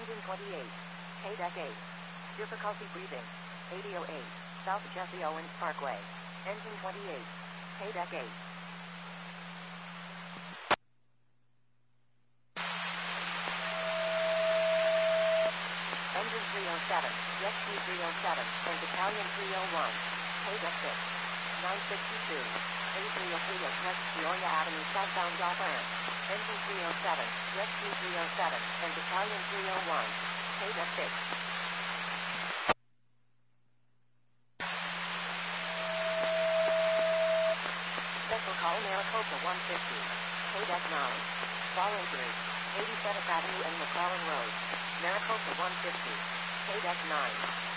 Engine 28. K-Deck 8. Difficulty breathing. 8008. South Jesse Owens Parkway. Engine 28. K-Deck 8. Engine 307. Rescue 307. And Battalion 301. K-Deck 6. 962. A303 at West Peoria Avenue southbound off ramp. Engine 307. Rescue 307. And Battalion 301. K-Deck 6. Vessel call Maricopa 150. K-Deck 9. Follow through. 87th Avenue and McClellan Road. Maricopa 150. K-Deck 9.